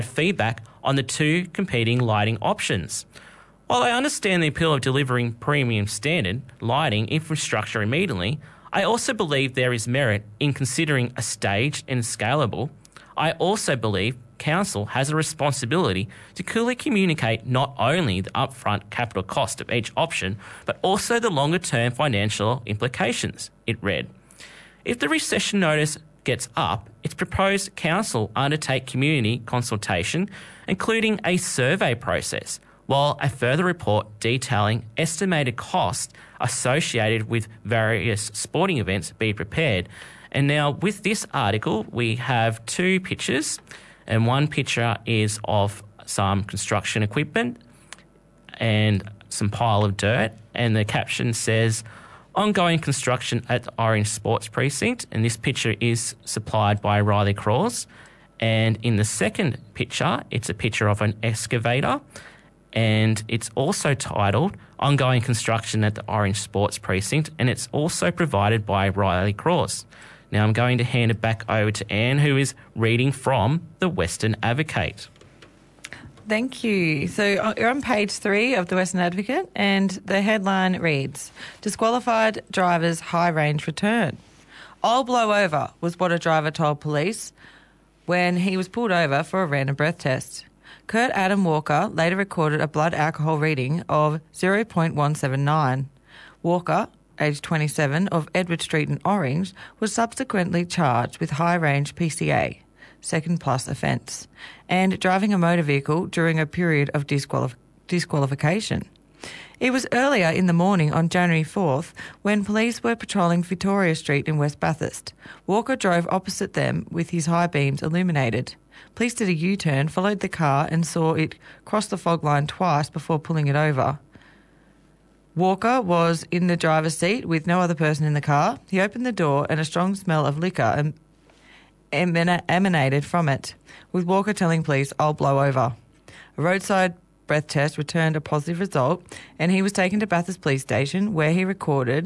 feedback on the two competing lighting options. While I understand the appeal of delivering premium standard lighting infrastructure immediately, I also believe there is merit in considering a staged and scalable. I also believe Council has a responsibility to clearly communicate not only the upfront capital cost of each option, but also the longer-term financial implications, it read. If the recession notice gets up, it's proposed Council undertake community consultation, including a survey process, while a further report detailing estimated costs associated with various sporting events be prepared. And now with this article, we have two pictures, and one picture is of some construction equipment and some pile of dirt, and the caption says, ongoing construction at the Orange Sports Precinct, and this picture is supplied by Riley Crawls. And in the second picture, it's a picture of an excavator, and it's also titled Ongoing Construction at the Orange Sports Precinct, and it's also provided by Riley Crawls. Now I'm going to hand it back over to Anne, who is reading from the Western Advocate. Thank you. So you're on page 3 of the Western Advocate, and the headline reads, Disqualified driver's high range return. I'll blow over was what a driver told police when he was pulled over for a random breath test. Kurt Adam Walker later recorded a blood alcohol reading of 0.179. Walker, aged 27, of Edward Street in Orange, was subsequently charged with high-range PCA, second plus offence, and driving a motor vehicle during a period of disqualification. It was earlier in the morning on January 4th when police were patrolling Victoria Street in West Bathurst. Walker drove opposite them with his high beams illuminated. Police did a U-turn, followed the car and saw it cross the fog line twice before pulling it over. Walker was in the driver's seat with no other person in the car. He opened the door and a strong smell of liquor emanated from it, with Walker telling police, I'll blow over. A roadside breath test returned a positive result and he was taken to Bathurst Police Station where he recorded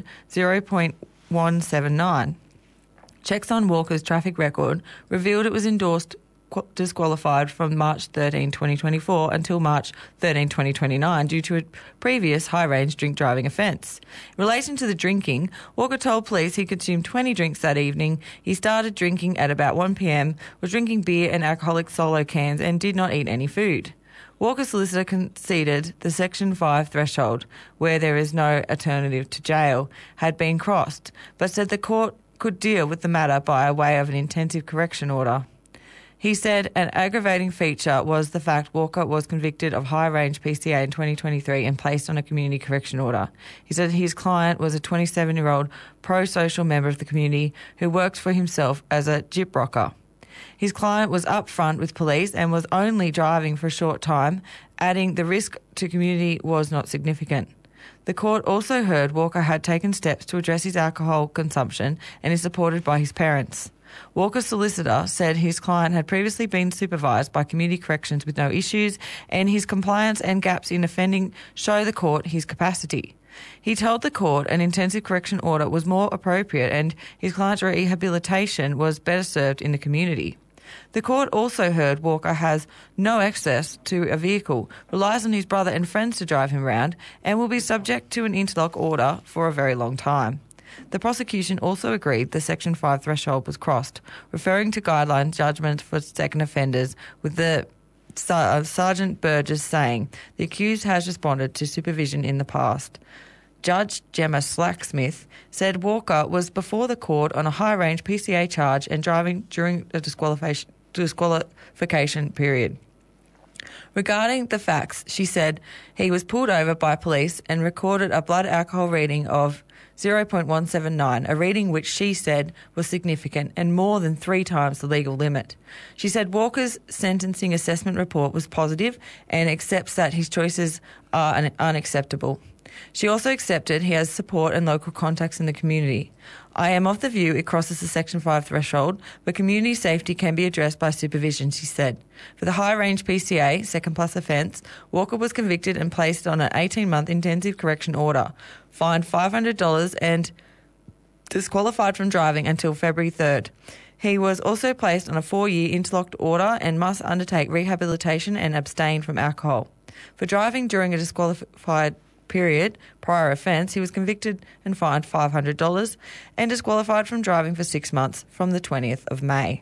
0.179. Checks on Walker's traffic record revealed it was endorsed disqualified from March 13, 2024 until March 13, 2029 due to a previous high-range drink driving offence. In relation to the drinking, Walker told police he consumed 20 drinks that evening. He started drinking at about 1 p.m, was drinking beer and alcoholic solo cans and did not eat any food. Walker's solicitor conceded the Section 5 threshold, where there is no alternative to jail, had been crossed, but said the court could deal with the matter by way of an intensive correction order. He said an aggravating feature was the fact Walker was convicted of high-range PCA in 2023 and placed on a community correction order. He said his client was a 27-year-old pro-social member of the community who worked for himself as a gyp rocker. His client was up front with police and was only driving for a short time, adding the risk to community was not significant. The court also heard Walker had taken steps to address his alcohol consumption and is supported by his parents. Walker's solicitor said his client had previously been supervised by community corrections with no issues and his compliance and gaps in offending show the court his capacity. He told the court an intensive correction order was more appropriate and his client's rehabilitation was better served in the community. The court also heard Walker has no access to a vehicle, relies on his brother and friends to drive him around, and will be subject to an interlock order for a very long time. The prosecution also agreed the Section 5 threshold was crossed, referring to guideline judgment for second offenders, with the Sergeant Burgess saying the accused has responded to supervision in the past. Judge Gemma Slacksmith said Walker was before the court on a high-range PCA charge and driving during a disqualification period. Regarding the facts, she said he was pulled over by police and recorded a blood alcohol reading of 0.179, a reading which she said was significant and more than 3 times the legal limit. She said Walker's sentencing assessment report was positive and accepts that his choices are unacceptable. She also accepted he has support and local contacts in the community. I am of the view it crosses the Section 5 threshold, but community safety can be addressed by supervision, she said. For the high-range PCA, second plus offence, Walker was convicted and placed on an 18-month intensive correction order, fined $500 and disqualified from driving until February 3rd. He was also placed on a 4-year interlocked order and must undertake rehabilitation and abstain from alcohol. For driving during a disqualified period prior offence, he was convicted and fined $500 and disqualified from driving for 6 months from the 20th of May.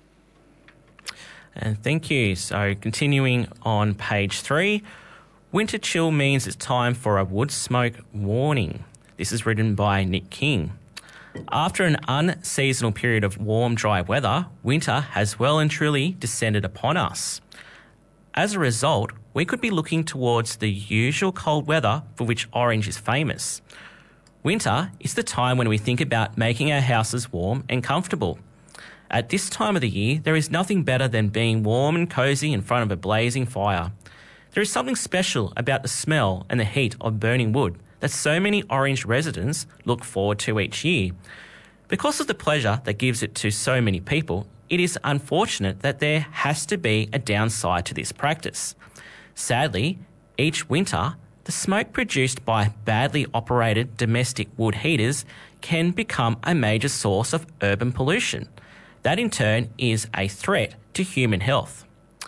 And thank you. So continuing on page 3, winter chill means it's time for a wood smoke warning. This is written by Nick King. After an unseasonal period of warm, dry weather, winter has well and truly descended upon us. As a result, we could be looking towards the usual cold weather for which Orange is famous. Winter is the time when we think about making our houses warm and comfortable. At this time of the year, there is nothing better than being warm and cosy in front of a blazing fire. There is something special about the smell and the heat of burning wood that so many Orange residents look forward to each year. Because of the pleasure that gives it to so many people, it is unfortunate that there has to be a downside to this practice. Sadly, each winter, the smoke produced by badly operated domestic wood heaters can become a major source of urban pollution. That in turn is a threat to human health.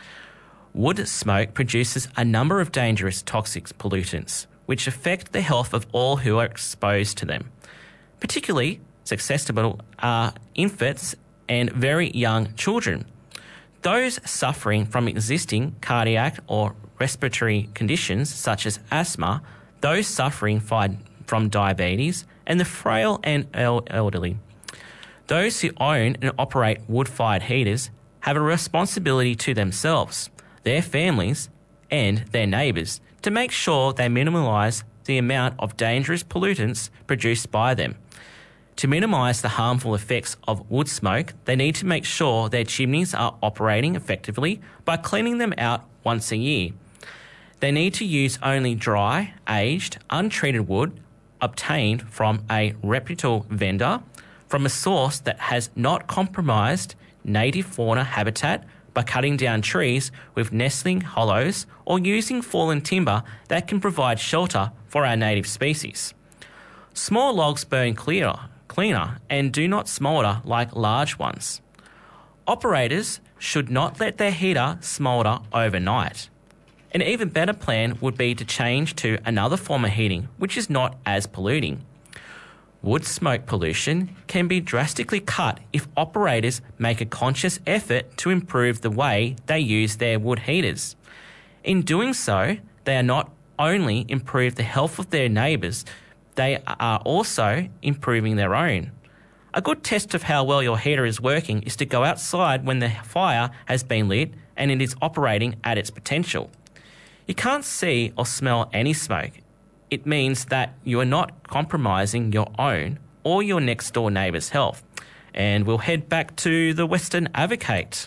Wood smoke produces a number of dangerous toxic pollutants, which affect the health of all who are exposed to them. Particularly susceptible are infants and very young children. Those suffering from existing cardiac or respiratory conditions such as asthma, those suffering from diabetes, and the frail and elderly. Those who own and operate wood-fired heaters have a responsibility to themselves, their families, and their neighbours to make sure they minimise the amount of dangerous pollutants produced by them. To minimise the harmful effects of wood smoke, they need to make sure their chimneys are operating effectively by cleaning them out once a year. They need to use only dry, aged, untreated wood obtained from a reputable vendor from a source that has not compromised native fauna habitat by cutting down trees with nestling hollows or using fallen timber that can provide shelter for our native species. Small logs burn cleaner and do not smoulder like large ones. Operators should not let their heater smoulder overnight. An even better plan would be to change to another form of heating which is not as polluting. Wood smoke pollution can be drastically cut if operators make a conscious effort to improve the way they use their wood heaters. In doing so, they are not only improve the health of their neighbours, they are also improving their own. A good test of how well your heater is working is to go outside when the fire has been lit and it is operating at its potential. You can't see or smell any smoke. It means that you are not compromising your own or your next door neighbour's health. And we'll head back to the Western Advocate.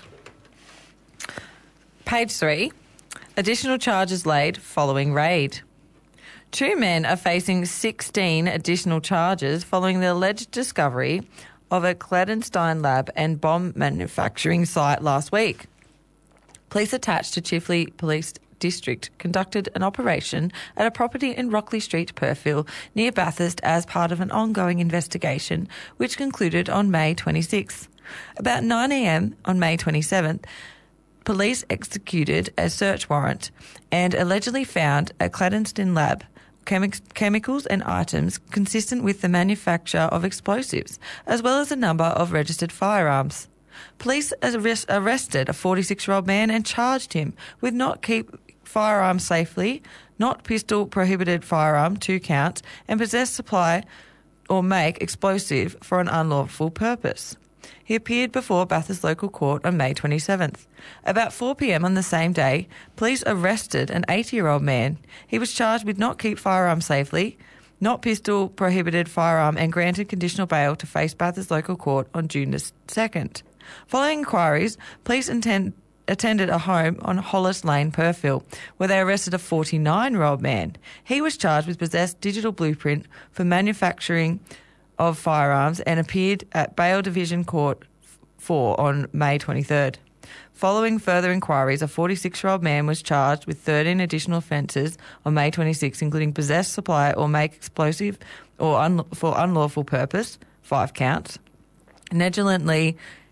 Page 3. Additional charges laid following raid. 2 men are facing 16 additional charges following the alleged discovery of a clandestine lab and bomb manufacturing site last week. Police attached to Chifley Police District conducted an operation at a property in Rockley Street, Purfield, near Bathurst as part of an ongoing investigation which concluded on May 26th. About 9 a.m. on May 27th, police executed a search warrant and allegedly found a clandestine lab, chemicals and items consistent with the manufacture of explosives, as well as a number of registered firearms. Police arrested a 46-year-old man and charged him with not keep firearms safely, not pistol prohibited firearm, 2 counts, and possess, supply or make explosive for an unlawful purpose. He appeared before Bathurst Local Court on May 27th. About 4 p.m. on the same day, police arrested an 80-year-old man. He was charged with not keep firearm safely, not pistol prohibited firearm, and granted conditional bail to face Bathurst Local Court on June the 2nd. Following inquiries, police attended a home on Hollis Lane, Purfield, where they arrested a 49-year-old man. He was charged with possessed digital blueprint for manufacturing of firearms and appeared at Bail Division Court 4 on May 23rd. Following further inquiries, a 46-year-old man was charged with 13 additional offences on May 26, including possess, supply or make explosive or for unlawful purpose, 5 counts, negligently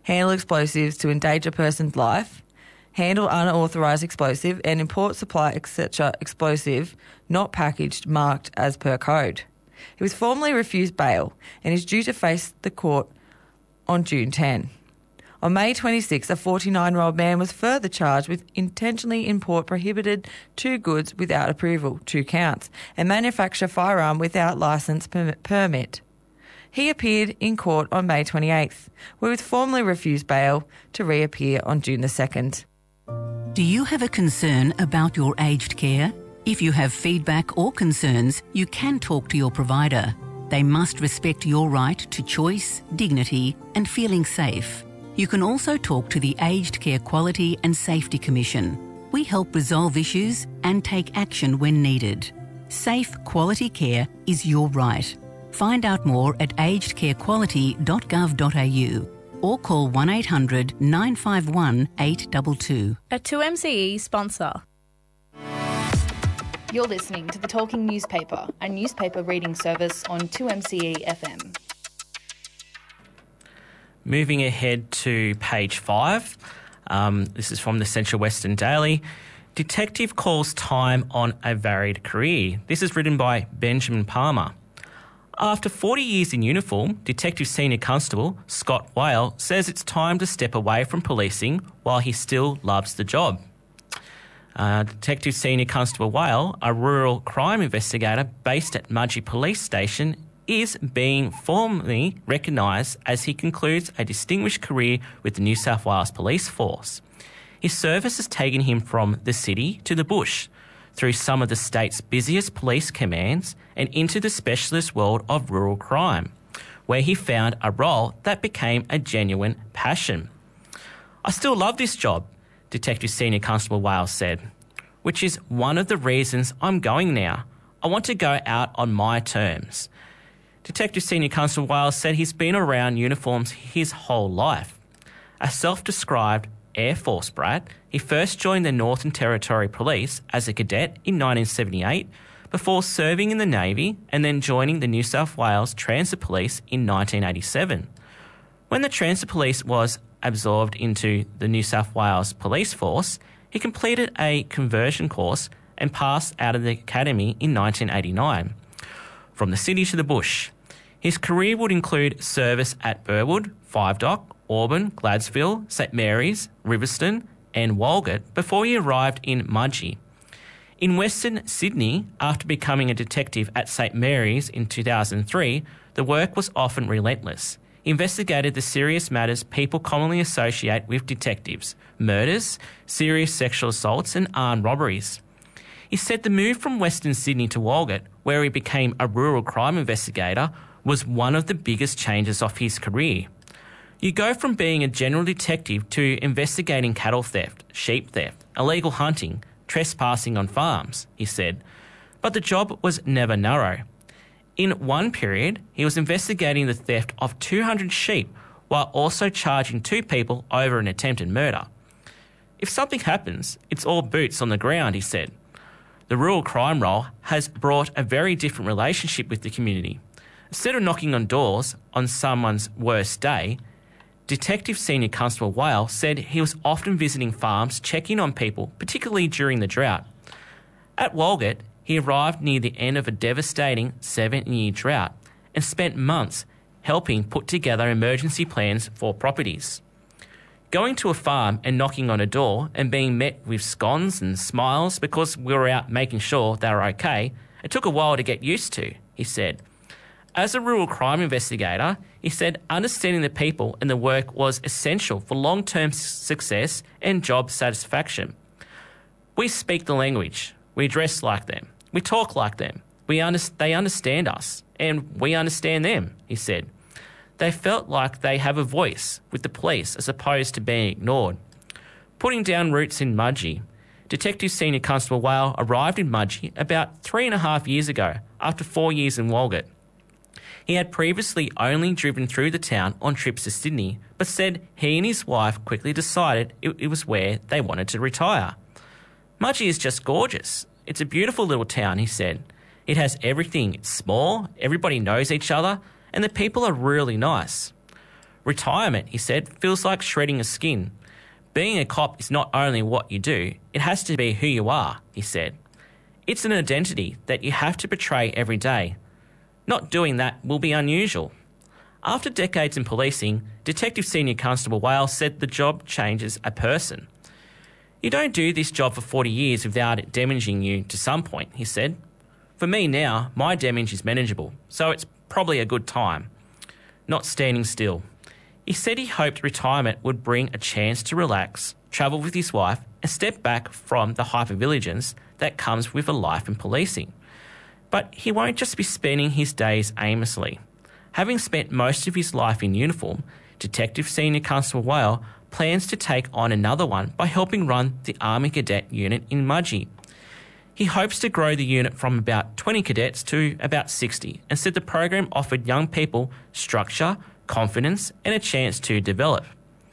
handle explosives to endanger a person's life, handle unauthorised explosive and import, supply, etc. explosive not packaged marked as per code. He was formally refused bail and is due to face the court on June 10. On May 26, a 49-year-old man was further charged with intentionally import prohibited 2 goods without approval, 2 counts, and manufacture firearm without licence permit. He appeared in court on May 28th, where he was formally refused bail to reappear on June the 2nd. Do you have a concern about your aged care? If you have feedback or concerns, you can talk to your provider. They must respect your right to choice, dignity, and feeling safe. You can also talk to the Aged Care Quality and Safety Commission. We help resolve issues and take action when needed. Safe, quality care is your right. Find out more at agedcarequality.gov.au or call 1800 951 822. A 2MCE sponsor. You're listening to The Talking Newspaper, a newspaper reading service on 2MCE FM. Moving ahead to page 5. This is from the Central Western Daily. Detective calls time on a varied career. This is written by Benjamin Palmer. After 40 years in uniform, Detective Senior Constable Scott Whale says it's time to step away from policing while he still loves the job. Detective Senior Constable Whale, a rural crime investigator based at Mudgee Police Station, is being formally recognised as he concludes a distinguished career with the New South Wales Police Force. His service has taken him from the city to the bush, through some of the state's busiest police commands and into the specialist world of rural crime, where he found a role that became a genuine passion. I still love this job, Detective Senior Constable Wales said, which is one of the reasons I'm going now. I want to go out on my terms. Detective Senior Constable Wales said he's been around uniforms his whole life. A self-described Air Force brat, he first joined the Northern Territory Police as a cadet in 1978 before serving in the Navy and then joining the New South Wales Transit Police in 1987. When the Transit Police was absorbed into the New South Wales Police Force, he completed a conversion course and passed out of the academy in 1989. From the city to the bush. His career would include service at Burwood, Five Dock, Auburn, Gladsville, St Mary's, Riverstone and Walgett before he arrived in Mudgee. In Western Sydney, after becoming a detective at St Mary's in 2003, the work was often relentless. He investigated the serious matters people commonly associate with detectives: murders, serious sexual assaults and armed robberies. He said the move from Western Sydney to Walgett, where he became a rural crime investigator, was one of the biggest changes of his career. You go from being a general detective to investigating cattle theft, sheep theft, illegal hunting, trespassing on farms, he said. But the job was never narrow. In one period, he was investigating the theft of 200 sheep while also charging 2 people over an attempted murder. If something happens, it's all boots on the ground, he said. The rural crime role has brought a very different relationship with the community. Instead of knocking on doors on someone's worst day, Detective Senior Constable Whale said he was often visiting farms, checking on people, particularly during the drought. At Walgett, he arrived near the end of a devastating 7-year drought and spent months helping put together emergency plans for properties. Going to a farm and knocking on a door and being met with scones and smiles because we were out making sure they were okay, it took a while to get used to, he said. As a rural crime investigator, he said understanding the people and the work was essential for long-term success and job satisfaction. We speak the language. We dress like them. We talk like them. They understand us, and we understand them, he said. They felt like they have a voice with the police as opposed to being ignored. Putting down roots in Mudgee, Detective Senior Constable Whale arrived in Mudgee about 3.5 years ago after 4 years in Walgett. He had previously only driven through the town on trips to Sydney, but said he and his wife quickly decided it was where they wanted to retire. Mudgee is just gorgeous. It's a beautiful little town, he said. It has everything. It's small, everybody knows each other, and the people are really nice. Retirement, he said, feels like shredding a skin. Being a cop is not only what you do, it has to be who you are, he said. It's an identity that you have to portray every day. Not doing that will be unusual. After decades in policing, Detective Senior Constable Wales said the job changes a person. You don't do this job for 40 years without it damaging you to some point, he said. For me now, my damage is manageable, so it's probably a good time. Not standing still. He said he hoped retirement would bring a chance to relax, travel with his wife, and step back from the hypervigilance that comes with a life in policing. But he won't just be spending his days aimlessly. Having spent most of his life in uniform, Detective Senior Constable Whale plans to take on another one by helping run the Army Cadet unit in Mudgee. He hopes to grow the unit from about 20 cadets to about 60 and said the program offered young people structure, confidence and a chance to develop.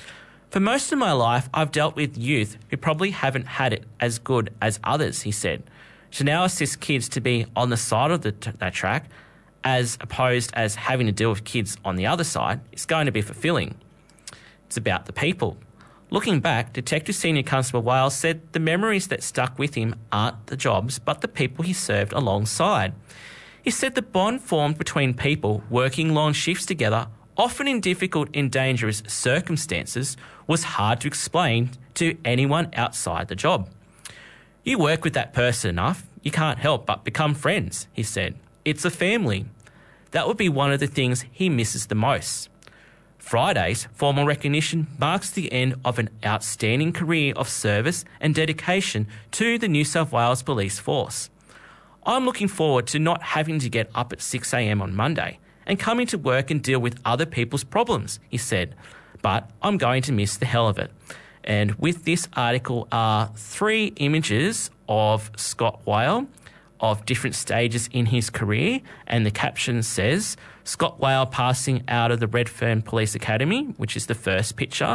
For most of my life, I've dealt with youth who probably haven't had it as good as others, he said. To now assist kids to be on the side of that track as opposed as having to deal with kids on the other side is going to be fulfilling. It's about the people. Looking back, Detective Senior Constable Wales said the memories that stuck with him aren't the jobs but the people he served alongside. He said the bond formed between people working long shifts together, often in difficult and dangerous circumstances, was hard to explain to anyone outside the job. You work with that person enough, you can't help but become friends, he said. It's a family. That would be one of the things he misses the most. Friday's formal recognition marks the end of an outstanding career of service and dedication to the New South Wales Police Force. I'm looking forward to not having to get up at 6 a.m. on Monday and coming to work and deal with other people's problems, he said. But I'm going to miss the hell of it. And with this article are 3 images of Scott Whale of different stages in his career, and the caption says, Scott Whale passing out of the Redfern Police Academy, which is the first picture.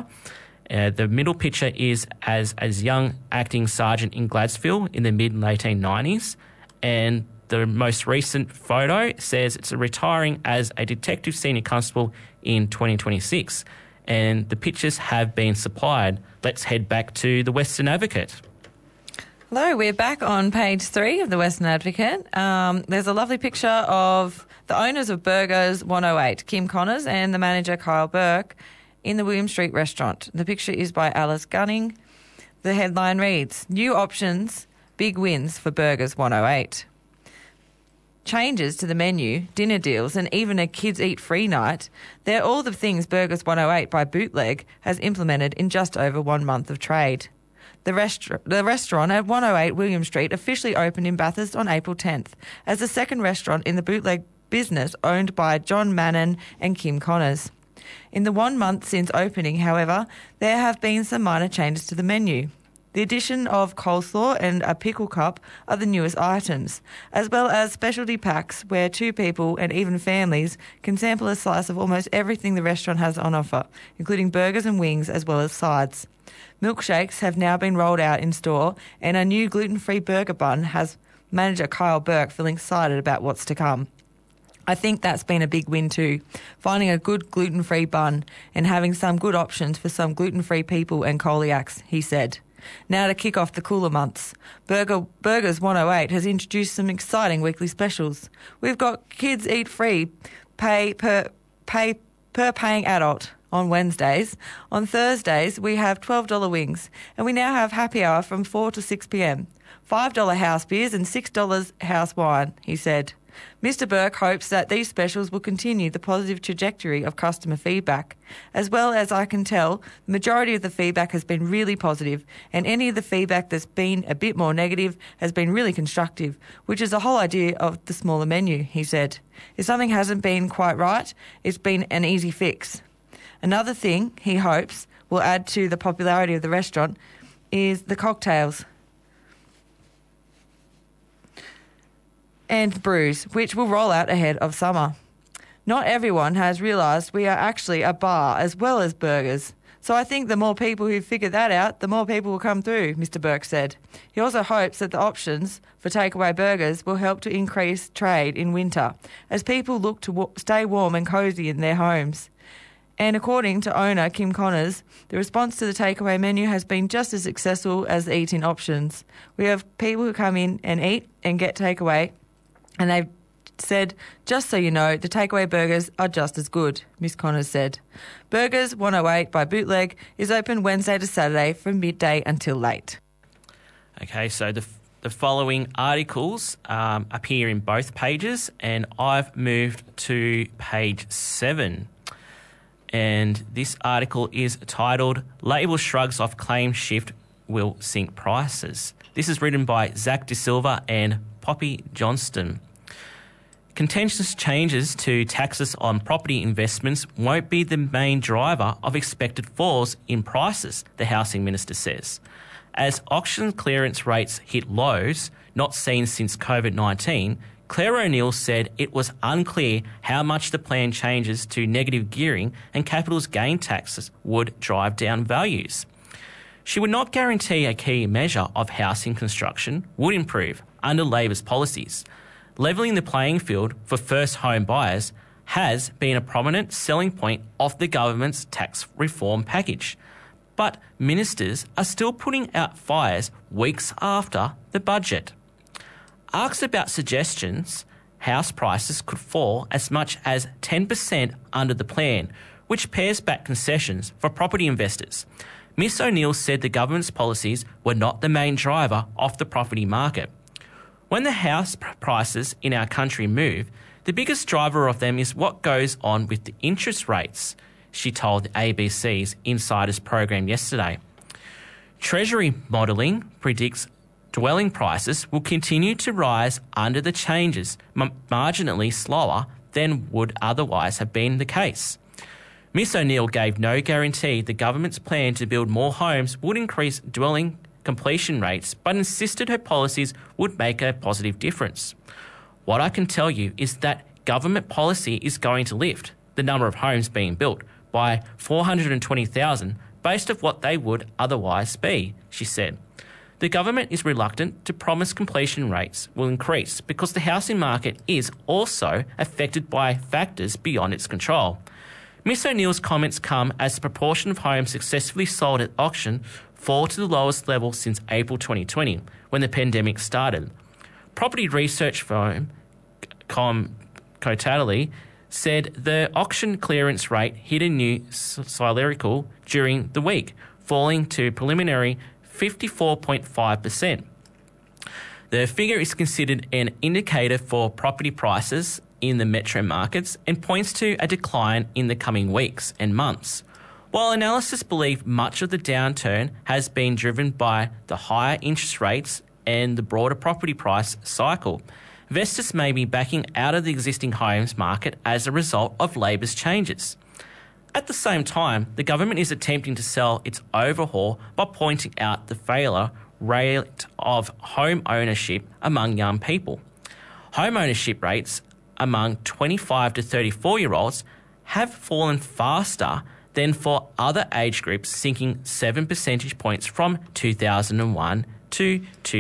The middle picture is as young acting sergeant in Gladsville in the mid-1890s, and the most recent photo says it's retiring as a detective senior constable in 2026, and the pictures have been supplied. Let's head back to the Western Advocate. Hello, we're back on page 3 of the Western Advocate. There's a lovely picture of the owners of Burgers 108, Kim Connors and the manager Kyle Burke, in the William Street restaurant. The picture is by Alice Gunning. The headline reads, New options, big wins for Burgers 108. Changes to the menu, dinner deals and even a kids eat free night, they're all the things Burgers 108 by Bootleg has implemented in just over 1 month of trade. The restaurant at 108 William Street officially opened in Bathurst on April 10th as the second restaurant in the Bootleg business owned by John Mannon and Kim Connors. In the 1 month since opening, however, there have been some minor changes to the menu. The addition of coleslaw and a pickle cup are the newest items, as well as specialty packs where 2 people and even families can sample a slice of almost everything the restaurant has on offer, including burgers and wings as well as sides. Milkshakes have now been rolled out in store, and a new gluten-free burger bun has manager Kyle Burke feeling excited about what's to come. I think that's been a big win too, finding a good gluten-free bun and having some good options for some gluten-free people and celiacs, he said. Now to kick off the cooler months, Burgers 108 has introduced some exciting weekly specials. We've got kids eat free, pay per paying adult on Wednesdays. On Thursdays, we have $12 wings, and we now have happy hour from 4 to 6 p.m. $5 house beers and $6 house wine, he said. Mr. Burke hopes that these specials will continue the positive trajectory of customer feedback. As well as I can tell, the majority of the feedback has been really positive, and any of the feedback that's been a bit more negative has been really constructive, which is the whole idea of the smaller menu, he said. If something hasn't been quite right, it's been an easy fix. Another thing he hopes will add to the popularity of the restaurant is the cocktails and brews, which will roll out ahead of summer. Not everyone has realised we are actually a bar as well as burgers. So I think the more people who figure that out, the more people will come through, Mr. Burke said. He also hopes that the options for takeaway burgers will help to increase trade in winter as people look to stay warm and cosy in their homes. And according to owner Kim Connors, the response to the takeaway menu has been just as successful as the eat-in options. We have people who come in and eat and get takeaway, and they've said, just so you know, the takeaway burgers are just as good, Miss Connors said. Burgers 108 by Bootleg is open Wednesday to Saturday from midday until late. Okay, so the following articles appear in both pages, and I've moved to page 7. And this article is titled, Label Shrugs Off Claim Shift Will Sink Prices. This is written by Zach De Silva and Poppy Johnston. Contentious changes to taxes on property investments won't be the main driver of expected falls in prices, the housing minister says. As auction clearance rates hit lows not seen since COVID-19, Claire O'Neill said it was unclear how much the plan changes to negative gearing and capital gain taxes would drive down values. She would not guarantee a key measure of housing construction would improve under Labor's policies. Levelling the playing field for first home buyers has been a prominent selling point of the government's tax reform package. But ministers are still putting out fires weeks after the budget. Asked about suggestions, house prices could fall as much as 10% under the plan, which pares back concessions for property investors. Ms O'Neill said the government's policies were not the main driver of the property market. When the house prices in our country move, the biggest driver of them is what goes on with the interest rates, she told the ABC's Insiders program yesterday. Treasury modelling predicts dwelling prices will continue to rise under the changes, marginally slower than would otherwise have been the case. Ms O'Neill gave no guarantee the government's plan to build more homes would increase dwelling completion rates, but insisted her policies would make a positive difference. What I can tell you is that government policy is going to lift the number of homes being built by 420,000 based on what they would otherwise be, she said. The government is reluctant to promise completion rates will increase because the housing market is also affected by factors beyond its control. Ms O'Neill's comments come as the proportion of homes successfully sold at auction fall to the lowest level since April 2020, when the pandemic started. Property research firm Cotality said the auction clearance rate hit a new cyclical during the week, falling to preliminary 54.5%. The figure is considered an indicator for property prices in the metro markets and points to a decline in the coming weeks and months. While analysts believe much of the downturn has been driven by the higher interest rates and the broader property price cycle, investors may be backing out of the existing homes market as a result of Labor's changes. At the same time, the government is attempting to sell its overhaul by pointing out the failure rate of home ownership among young people. Home ownership rates among 25 to 34-year-olds have fallen faster than for other age groups, sinking 7 percentage points from 2001 to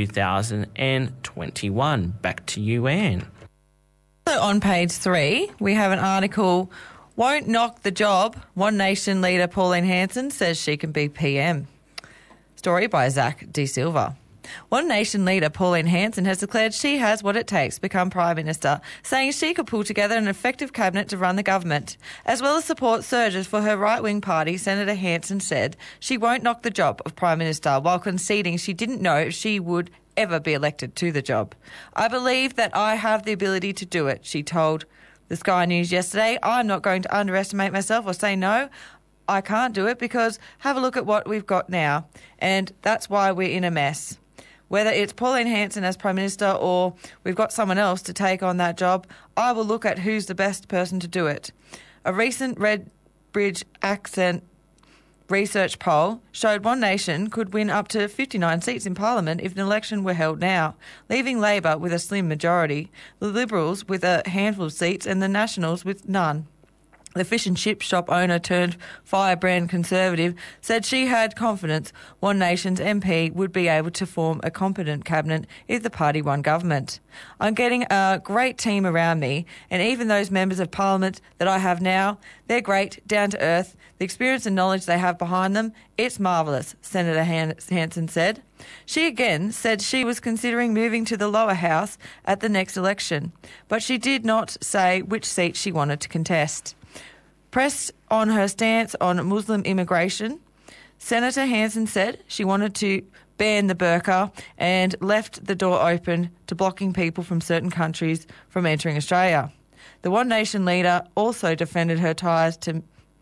2021. Back to you, Anne. So on page 3, we have an article, Won't Knock the Job. One Nation leader Pauline Hanson says she can be PM. Story by Zach De Silva. One Nation leader Pauline Hanson has declared she has what it takes to become Prime Minister, saying she could pull together an effective cabinet to run the government. As well as support surges for her right-wing party, Senator Hanson said she won't knock the job of Prime Minister while conceding she didn't know if she would ever be elected to the job. I believe that I have the ability to do it, she told the Sky News yesterday. I'm not going to underestimate myself or say no. I can't do it because have a look at what we've got now, and that's why we're in a mess. Whether it's Pauline Hanson as Prime Minister or we've got someone else to take on that job, I will look at who's the best person to do it. A recent Redbridge Accent research poll showed One Nation could win up to 59 seats in Parliament if an election were held now, leaving Labor with a slim majority, the Liberals with a handful of seats and the Nationals with none. The fish and chip shop owner turned firebrand Conservative said she had confidence One Nation's MP would be able to form a competent cabinet if the party won government. I'm getting a great team around me, and even those members of parliament that I have now, they're great, down to earth. The experience and knowledge they have behind them, it's marvellous, Senator Hanson said. She again said she was considering moving to the lower house at the next election, but she did not say which seat she wanted to contest. Pressed on her stance on Muslim immigration, Senator Hanson said she wanted to ban the burqa and left the door open to blocking people from certain countries from entering Australia. The One Nation leader also defended her ties to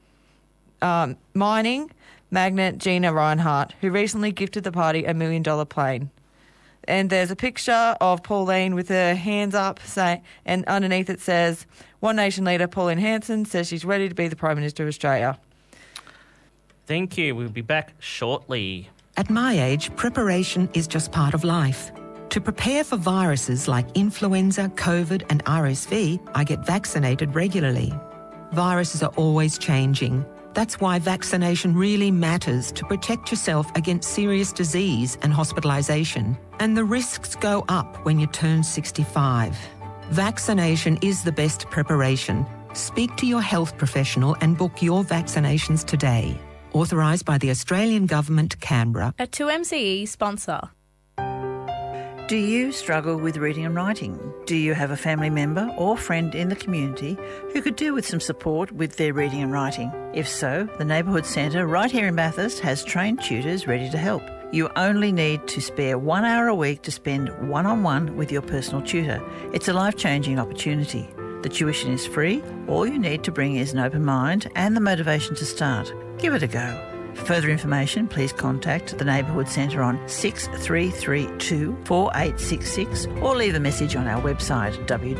mining magnate Gina Rinehart, who recently gifted the party $1 million plane. And there's a picture of Pauline with her hands up, and underneath it says, One Nation leader Pauline Hanson says she's ready to be the Prime Minister of Australia. Thank you. We'll be back shortly. At my age, preparation is just part of life. To prepare for viruses like influenza, COVID and RSV, I get vaccinated regularly. Viruses are always changing. That's why vaccination really matters to protect yourself against serious disease and hospitalisation. And the risks go up when you turn 65. Vaccination is the best preparation. Speak to your health professional and book your vaccinations today. Authorised by the Australian Government, Canberra. A 2MCE sponsor. Do you struggle with reading and writing? Do you have a family member or friend in the community who could do with some support with their reading and writing? If so, the Neighbourhood Centre right here in Bathurst has trained tutors ready to help. You only need to spare 1 hour a week to spend one-on-one with your personal tutor. It's a life-changing opportunity. The tuition is free. All you need to bring is an open mind and the motivation to start. Give it a go. For further information, please contact the Neighbourhood Centre on 6332 4866 or leave a message on our website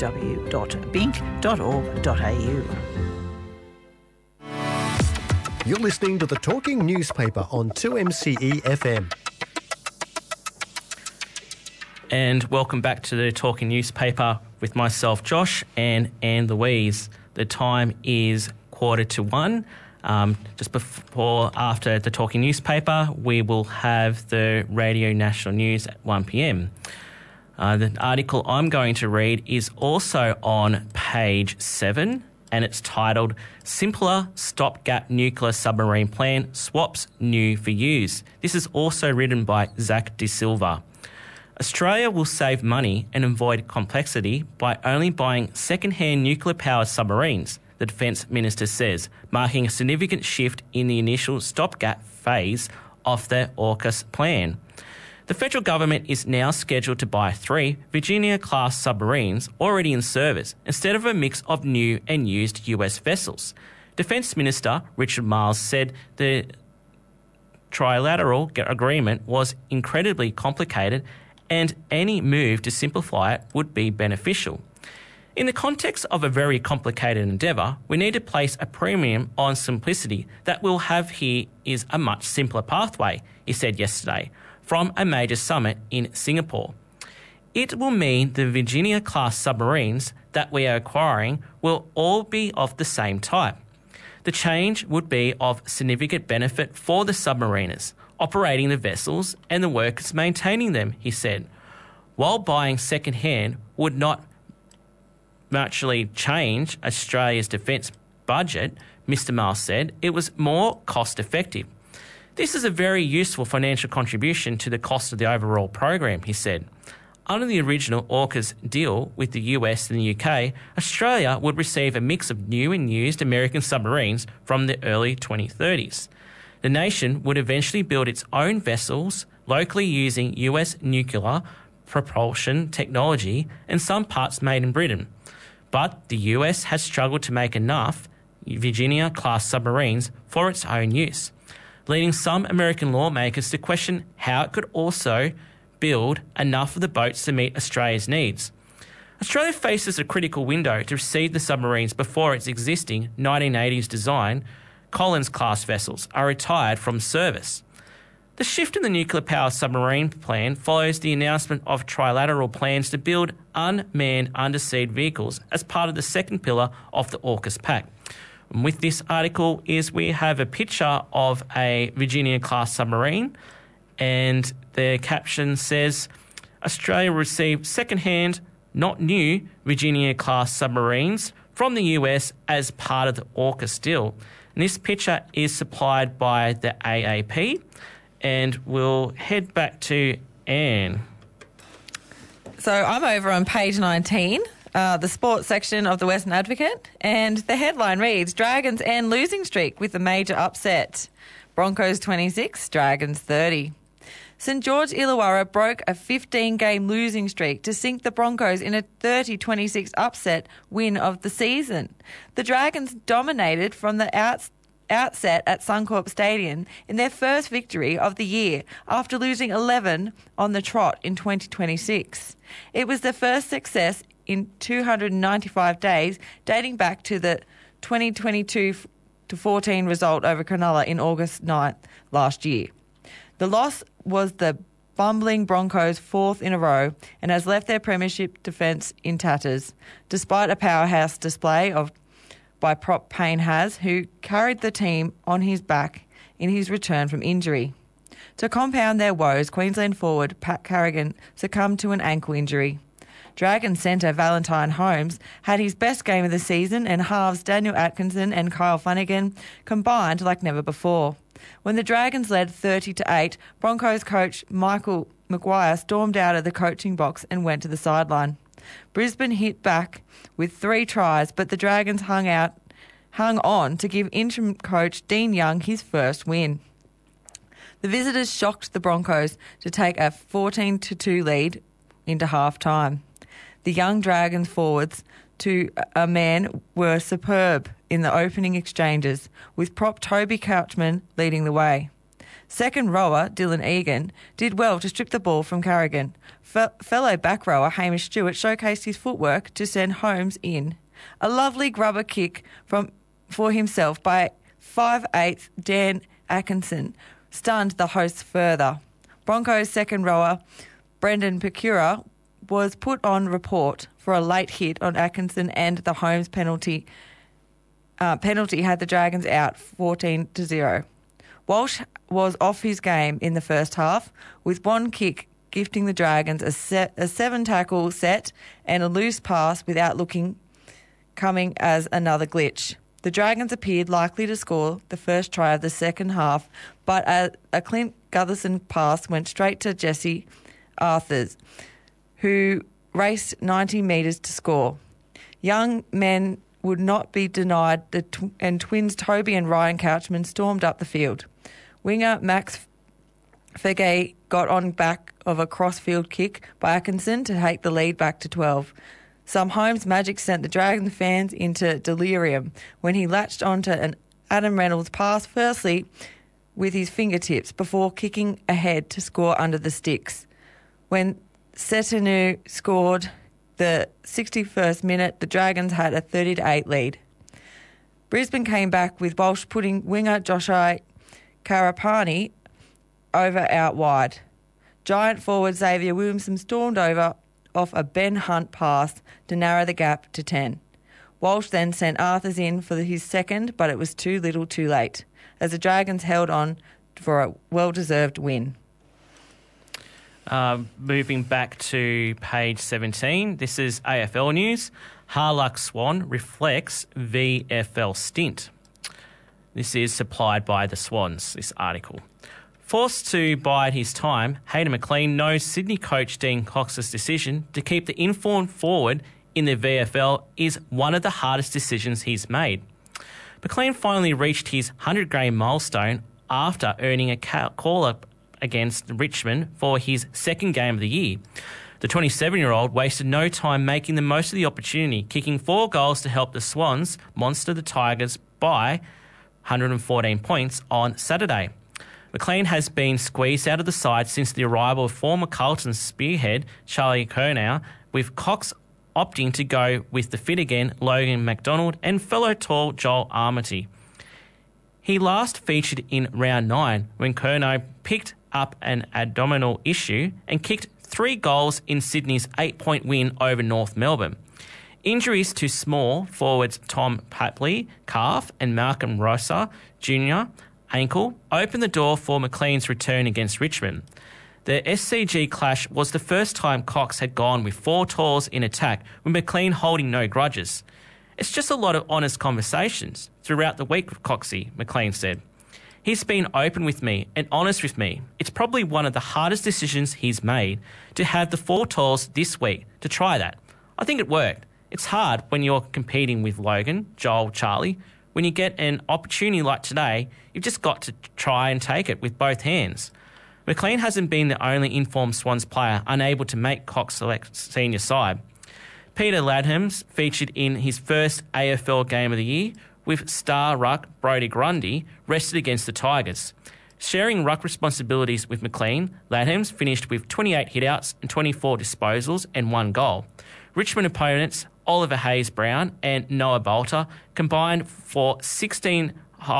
www.bink.org.au. You're listening to The Talking Newspaper on 2MCE FM. And welcome back to The Talking Newspaper with myself, Josh, and Anne Louise. The time is 1:45. Just after the Talking Newspaper, we will have the Radio National News at 1 p.m. The article I'm going to read is also on page 7, and it's titled Simpler Stopgap Nuclear Submarine Plan Swaps New for Use. This is also written by Zach De Silva. Australia will save money and avoid complexity by only buying second-hand nuclear-powered submarines, the Defence Minister says, marking a significant shift in the initial stopgap phase of the AUKUS plan. The federal government is now scheduled to buy 3 Virginia-class submarines already in service instead of a mix of new and used US vessels. Defence Minister Richard Marles said the trilateral agreement was incredibly complicated and any move to simplify it would be beneficial. In the context of a very complicated endeavour, we need to place a premium on simplicity. That we'll have here is a much simpler pathway, he said yesterday, from a major summit in Singapore. It will mean the Virginia-class submarines that we are acquiring will all be of the same type. The change would be of significant benefit for the submariners, operating the vessels and the workers maintaining them, he said. While buying second-hand would not actually change Australia's defence budget, Mr. Marles said, it was more cost-effective. This is a very useful financial contribution to the cost of the overall program, he said. Under the original AUKUS deal with the US and the UK, Australia would receive a mix of new and used American submarines from the early 2030s. The nation would eventually build its own vessels locally using US nuclear propulsion technology and some parts made in Britain. But the US has struggled to make enough Virginia-class submarines for its own use, leading some American lawmakers to question how it could also build enough of the boats to meet Australia's needs. Australia faces a critical window to receive the submarines before its existing 1980s design Collins-class vessels are retired from service. The shift in the nuclear-powered submarine plan follows the announcement of trilateral plans to build unmanned undersea vehicles as part of the second pillar of the AUKUS pact, And with this article is we have a picture of a Virginia-class submarine, and the caption says, Australia received second-hand, not new, Virginia-class submarines from the US as part of the AUKUS deal. And this picture is supplied by the AAP, and we'll head back to Anne. So I'm over on page 19, the sports section of the Western Advocate, and the headline reads, Dragons end losing streak with a major upset. Broncos 26, Dragons 30. St George Illawarra broke a 15-game losing streak to sink the Broncos in a 30-26 upset win of the season. The Dragons dominated from the outset at Suncorp Stadium in their first victory of the year after losing 11 on the trot in 2026. It was their first success in 295 days, dating back to the 2022-14 result over Cronulla in August 9th last year. The loss was the bumbling Broncos' fourth in a row and has left their premiership defence in tatters, despite a powerhouse display by prop Payne Haas, who carried the team on his back in his return from injury. To compound their woes, Queensland forward Pat Carrigan succumbed to an ankle injury. Dragons centre Valentine Holmes had his best game of the season, and halves Daniel Atkinson and Kyle Flanagan combined like never before. When the Dragons led 30-8, Broncos coach Michael Maguire stormed out of the coaching box and went to the sideline. Brisbane hit back with 3 tries, but the Dragons hung on to give interim coach Dean Young his first win. The visitors shocked the Broncos to take a 14-2 lead into half-time. The young Dragons forwards to a man were superb in the opening exchanges, with prop Toby Couchman leading the way. Second rower Dylan Egan did well to strip the ball from Carrigan. Fellow back rower Hamish Stewart showcased his footwork to send Holmes in. A lovely grubber kick for himself by 5'8" Dan Atkinson stunned the hosts further. Broncos second rower Brendan Pecura was put on report for a late hit on Atkinson, and the Holmes penalty had the Dragons out 14-0. Walsh was off his game in the first half, with one kick gifting the Dragons a 7-tackle set and a loose pass without coming as another glitch. The Dragons appeared likely to score the first try of the second half, but a Clint Gutherson pass went straight to Jesse Arthurs, who raced 90 metres to score. Young men would not be denied, and twins Toby and Ryan Couchman stormed up the field. Winger Max Fegay got on back of a cross-field kick by Atkinson to take the lead back to 12. Some Holmes magic sent the Dragon fans into delirium when he latched onto an Adam Reynolds pass, firstly with his fingertips, before kicking ahead to score under the sticks. When Setanu scored the 61st minute, the Dragons had a 30-8 lead. Brisbane came back with Walsh putting winger Joshai Karapani over out wide. Giant forward Xavier Williamson stormed over off a Ben Hunt pass to narrow the gap to 10. Walsh then sent Arthurs in for his second, but it was too little too late, as the Dragons held on for a well-deserved win. Moving back to page 17, this is AFL news. Harluck Swan reflects VFL stint. This is supplied by the Swans, this article. Forced to bide his time, Hayden McLean knows Sydney coach Dean Cox's decision to keep the informed forward in the VFL is one of the hardest decisions he's made. McLean finally reached his 100-game milestone after earning a call-up against Richmond for his second game of the year. The 27-year-old wasted no time making the most of the opportunity, kicking 4 goals to help the Swans monster the Tigers by 114 points on Saturday. McLean has been squeezed out of the side since the arrival of former Carlton spearhead Charlie Curnow, with Cox opting to go with the fit-again Logan McDonald and fellow tall Joel Armitage. He last featured in round 9 when Curnow picked up an abdominal issue and kicked 3 goals in Sydney's 8-point win over North Melbourne. Injuries to small forwards Tom Papley, calf, and Malcolm Rosa Jr., ankle, opened the door for McLean's return against Richmond. The SCG clash was the first time Cox had gone with 4 talls in attack, with McLean holding no grudges. It's just a lot of honest conversations throughout the week with Coxie, McLean said. He's been open with me and honest with me. It's probably one of the hardest decisions he's made to have the 4 talls this week to try that. I think it worked. It's hard when you're competing with Logan, Joel, Charlie. When you get an opportunity like today, you've just got to try and take it with both hands. McLean hasn't been the only informed Swans player unable to make Cox select senior side. Peter Ladhams featured in his first AFL game of the year with star ruck Brodie Grundy rested against the Tigers. Sharing ruck responsibilities with McLean, Ladhams finished with 28 hitouts and 24 disposals and 1 goal. Richmond opponents Oliver Hayes-Brown and Noah Bolter combined for 16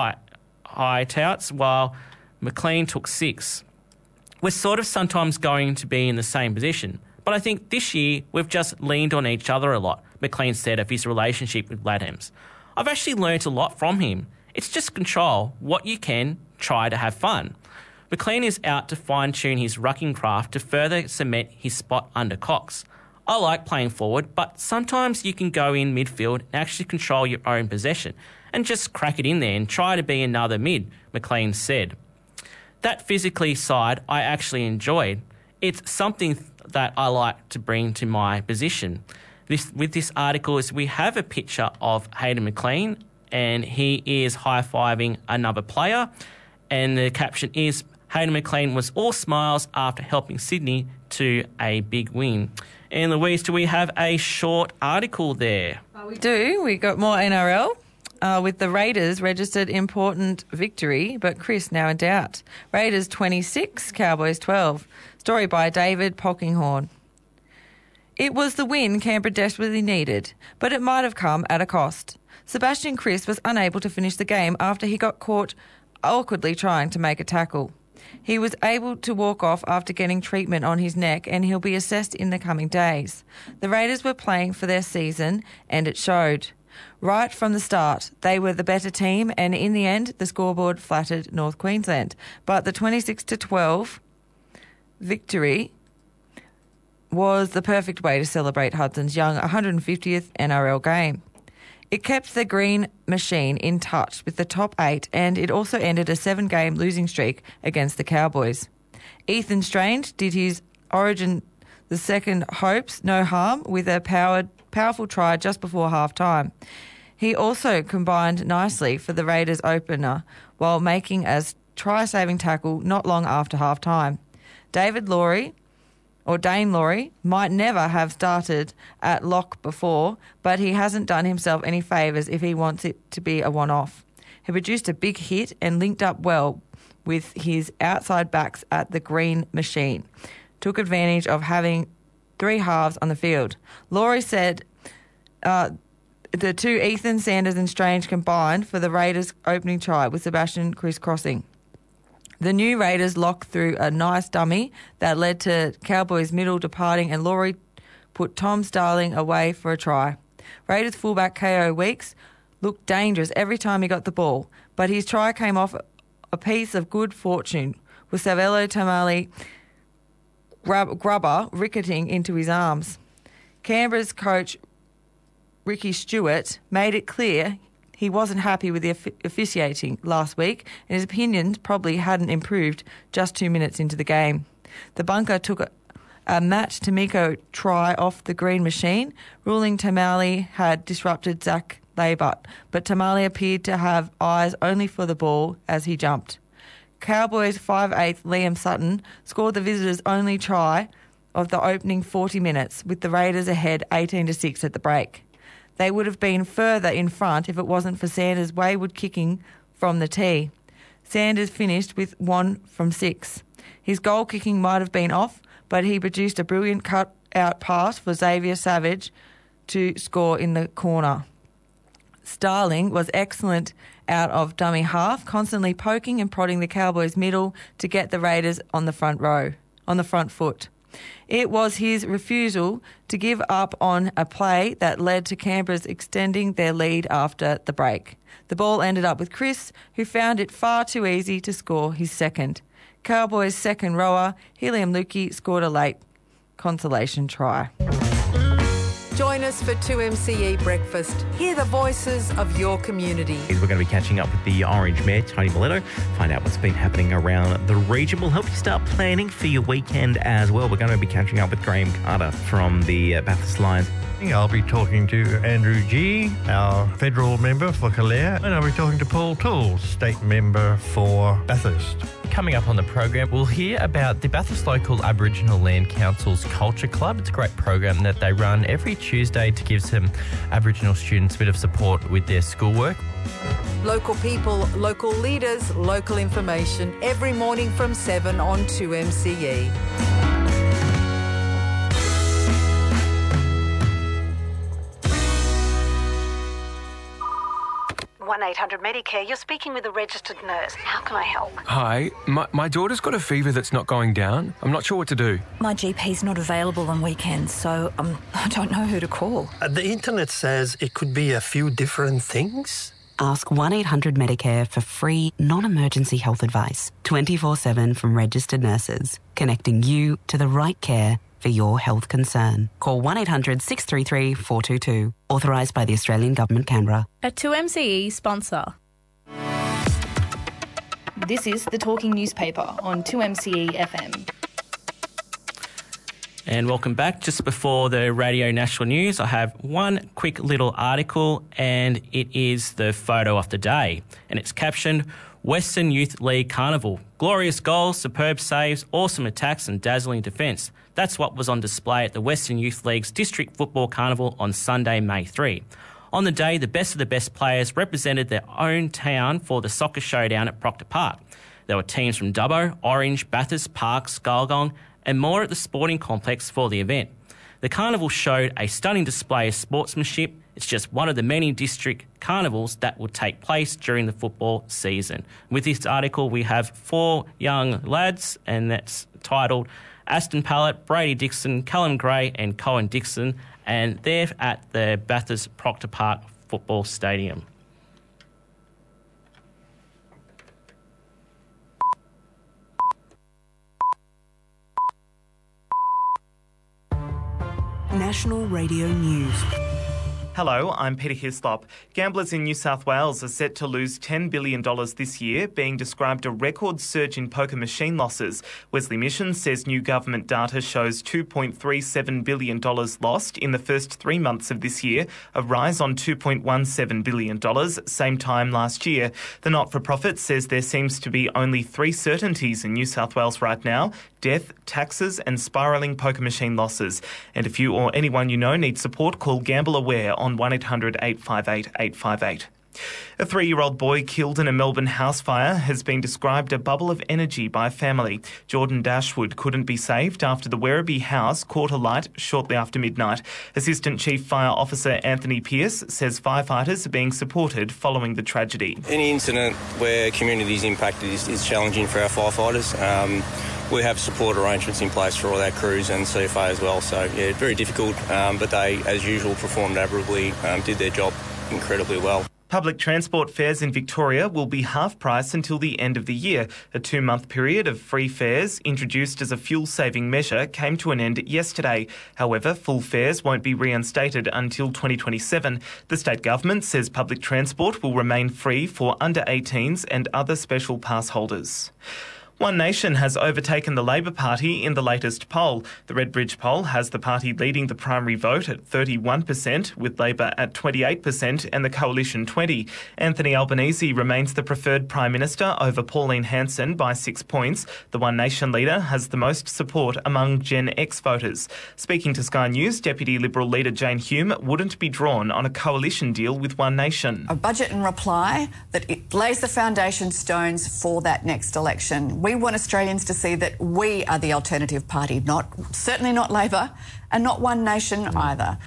hitouts while McLean took 6. We're sort of sometimes going to be in the same position, but I think this year we've just leaned on each other a lot, McLean said of his relationship with Ladhams. I've actually learnt a lot from him. It's just control what you can, try to have fun. McLean is out to fine-tune his rucking craft to further cement his spot under Cox. I like playing forward, but sometimes you can go in midfield and actually control your own possession and just crack it in there and try to be another mid, McLean said. That physically side I actually enjoyed. It's something that I like to bring to my position. With this article is we have a picture of Hayden McLean and he is high-fiving another player, and the caption is, Hayden McLean was all smiles after helping Sydney to a big win. And Louise, do we have a short article there? We do. We got more NRL. With the Raiders registered important victory, but Chris now in doubt. Raiders 26, Cowboys 12. Story by David Polkinghorne. It was the win Canberra desperately needed, but it might have come at a cost. Sebastian Kris was unable to finish the game after he got caught awkwardly trying to make a tackle. He was able to walk off after getting treatment on his neck, and he'll be assessed in the coming days. The Raiders were playing for their season, and it showed. Right from the start, they were the better team, and in the end, the scoreboard flattered North Queensland. But the 26-12 victory was the perfect way to celebrate Hudson's young 150th NRL game. It kept the Green Machine in touch with the top 8, and it also ended a 7-game losing streak against the Cowboys. Ethan Strange did his Origin the second hopes no harm with a powerful try just before half-time. He also combined nicely for the Raiders opener while making a try-saving tackle not long after half-time. Dane Laurie might never have started at lock before, but he hasn't done himself any favours if he wants it to be a one-off. He produced a big hit and linked up well with his outside backs at the Green Machine. Took advantage of having 3 halves on the field. Laurie said the two Ethan, Sanders and Strange combined for the Raiders' opening try with Sebastian Kris crossing. The new Raiders locked through a nice dummy that led to Cowboys' middle departing, and Laurie put Tom Starling away for a try. Raiders fullback KO Weeks looked dangerous every time he got the ball, but his try came off a piece of good fortune with Savelo Tamale grubber ricketing into his arms. Canberra's coach Ricky Stewart made it clear he wasn't happy with the officiating last week, and his opinions probably hadn't improved just 2 minutes into the game. The bunker took a Matt Tamiko try off the Green Machine, ruling Tamale had disrupted Zach Laybutt, but Tamale appeared to have eyes only for the ball as he jumped. Cowboys 5'8" Liam Sutton scored the visitors' only try of the opening 40 minutes, with the Raiders ahead 18-6 at the break. They would have been further in front if it wasn't for Sanders' wayward kicking from the tee. Sanders finished with 1 from 6. His goal kicking might have been off, but he produced a brilliant cut-out pass for Xavier Savage to score in the corner. Starling was excellent out of dummy half, constantly poking and prodding the Cowboys' middle to get the Raiders on the front foot. It was his refusal to give up on a play that led to Canberra's extending their lead after the break. The ball ended up with Chris, who found it far too easy to score his second. Cowboys' second rower, Helium Lukey, scored a late consolation try. Join us for 2MCE Breakfast. Hear the voices of your community. We're going to be catching up with the Orange Mayor, Tony Miletto, find out what's been happening around the region. We'll help you start planning for your weekend as well. We're going to be catching up with Graham Carter from the Bathurst Lions. I'll be talking to Andrew G, our federal member for Calare, and I'll be talking to Paul Toole, state member for Bathurst. Coming up on the program, we'll hear about the Bathurst Local Aboriginal Land Council's Culture Club. It's a great program that they run every Tuesday to give some Aboriginal students a bit of support with their schoolwork. Local people, local leaders, local information, every morning from 7 on 2MCE. 1-800 Medicare. You're speaking with a registered nurse. How can I help? Hi, my daughter's got a fever that's not going down. I'm not sure what to do. My GP's not available on weekends, so I don't know who to call. The internet says it could be a few different things. Ask 1-800 Medicare for free, non-emergency health advice, 24/7 from registered nurses, connecting you to the right care for your health concern. Call 1-800 633 422. Authorised by the Australian Government, Canberra. A 2MCE sponsor. This is The Talking Newspaper on 2MCE FM. And welcome back. Just before the Radio National News, I have one quick little article, and it is the photo of the day. And it's captioned, Western Youth League Carnival. Glorious goals, superb saves, awesome attacks and dazzling defence. That's what was on display at the Western Youth League's District Football Carnival on Sunday, May 3. On the day, the best of the best players represented their own town for the soccer showdown at Proctor Park. There were teams from Dubbo, Orange, Bathurst, Park, Skulgong and more at the sporting complex for the event. The carnival showed a stunning display of sportsmanship. It's just one of the many district carnivals that will take place during the football season. With this article, we have 4 young lads, and that's titled Aston Pallett, Brady Dixon, Callum Gray and Cohen Dixon, and they're at the Bathurst Proctor Park Football Stadium. National Radio News. Hello, I'm Peter Hislop. Gamblers in New South Wales are set to lose $10 billion this year, being described a record surge in poker machine losses. Wesley Mission says new government data shows $2.37 billion lost in the first 3 months of this year, a rise on $2.17 billion same time last year. The not-for-profit says there seems to be only 3 certainties in New South Wales right now: death, taxes and spiralling poker machine losses. And if you or anyone you know needs support, call Gamble Aware on 1800 858 858. A 3-year-old boy killed in a Melbourne house fire has been described a bubble of energy by family. Jordan Dashwood couldn't be saved after the Werribee house caught alight shortly after midnight. Assistant Chief Fire Officer Anthony Pearce says firefighters are being supported following the tragedy. Any incident where community is impacted is challenging for our firefighters. We have support arrangements in place for all our crews and CFA as well, so yeah, very difficult, but they, as usual, performed admirably, did their job incredibly well. Public transport fares in Victoria will be half price until the end of the year. A 2-month period of free fares, introduced as a fuel-saving measure, came to an end yesterday. However, full fares won't be reinstated until 2027. The state government says public transport will remain free for under-18s and other special pass holders. One Nation has overtaken the Labor Party in the latest poll. The Redbridge poll has the party leading the primary vote at 31%, with Labor at 28% and the Coalition 20%. Anthony Albanese remains the preferred Prime Minister over Pauline Hanson by 6 points. The One Nation leader has the most support among Gen X voters. Speaking to Sky News, Deputy Liberal leader Jane Hume wouldn't be drawn on a coalition deal with One Nation. A budget in reply that it lays the foundation stones for that next election. We want Australians to see that we are the alternative party, certainly not Labor and not One Nation either.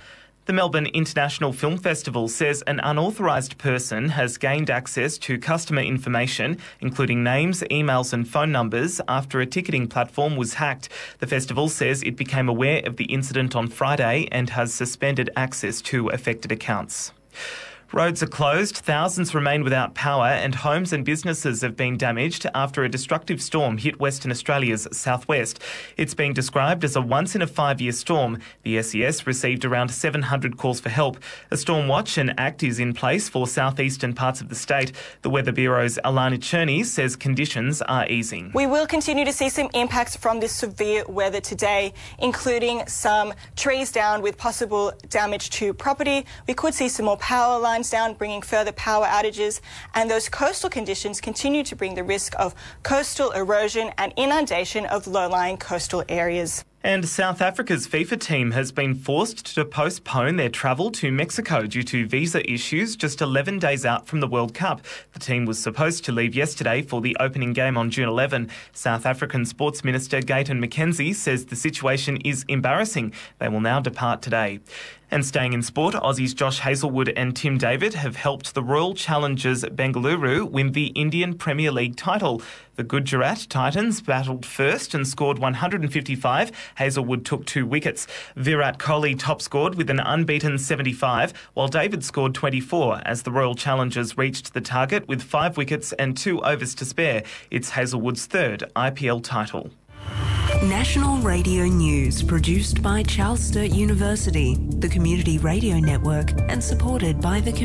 The Melbourne International Film Festival says an unauthorised person has gained access to customer information, including names, emails and phone numbers, after a ticketing platform was hacked. The festival says it became aware of the incident on Friday and has suspended access to affected accounts. Roads are closed, thousands remain without power and homes and businesses have been damaged after a destructive storm hit Western Australia's southwest. It's being described as a once-in-a-5-year storm. The SES received around 700 calls for help. A storm watch and act is in place for southeastern parts of the state. The Weather Bureau's Alana Cherney says conditions are easing. We will continue to see some impacts from this severe weather today, including some trees down with possible damage to property. We could see some more power lines down, bringing further power outages, and those coastal conditions continue to bring the risk of coastal erosion and inundation of low-lying coastal areas. And South Africa's FIFA team has been forced to postpone their travel to Mexico due to visa issues just 11 days out from the World Cup. The team was supposed to leave yesterday for the opening game on June 11. South African Sports Minister Gayton McKenzie says the situation is embarrassing. They will now depart today. And staying in sport, Aussies Josh Hazlewood and Tim David have helped the Royal Challengers Bengaluru win the Indian Premier League title. The Gujarat Titans battled first and scored 155. Hazlewood took 2 wickets. Virat Kohli top-scored with an unbeaten 75, while David scored 24 as the Royal Challengers reached the target with 5 wickets and 2 overs to spare. It's Hazlewood's 3rd IPL title. National Radio News, produced by Charles Sturt University, the Community Radio Network, and supported by the